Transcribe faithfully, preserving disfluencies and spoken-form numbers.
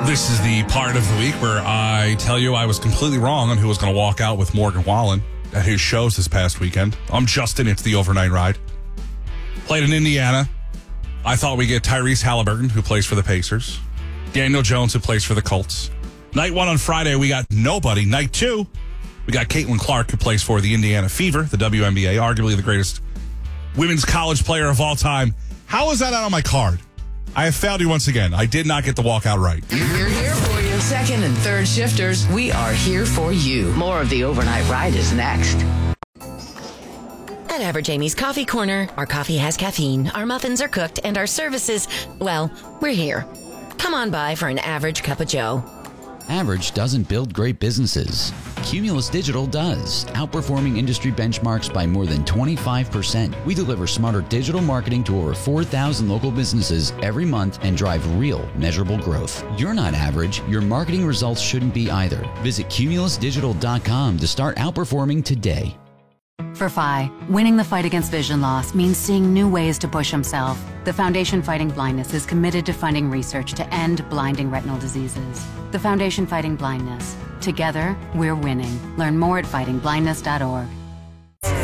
This is the part of the week where I tell you I was completely wrong on who was going to walk out with Morgan Wallen at his shows this past weekend. I'm Justin. It's the overnight ride. Played in Indiana. I thought we'd get Tyrese Halliburton, who plays for the Pacers. Daniel Jones, who plays for the Colts. Night one on Friday, we got nobody. Night two, we got Caitlin Clark, who plays for the Indiana Fever, the W N B A, arguably the greatest women's college player of all time. How is that out on my card? I have failed you once again. I did not get the walkout right. We're here for you. Second and third shifters, we are here for you. More of the overnight ride is next. At Average Amy's Coffee Corner, our coffee has caffeine, our muffins are cooked, and our services, well, we're here. Come on by for an average cup of joe. Average doesn't build great businesses. Cumulus Digital does, outperforming industry benchmarks by more than twenty-five percent. We deliver smarter digital marketing to over four thousand local businesses every month and drive real, measurable growth. You're not average. Your marketing results shouldn't be either. Visit cumulus digital dot com to start outperforming today. For F I, winning the fight against vision loss means seeing new ways to push himself. The Foundation Fighting Blindness is committed to funding research to end blinding retinal diseases. The Foundation Fighting Blindness. Together, we're winning. Learn more at fighting blindness dot org.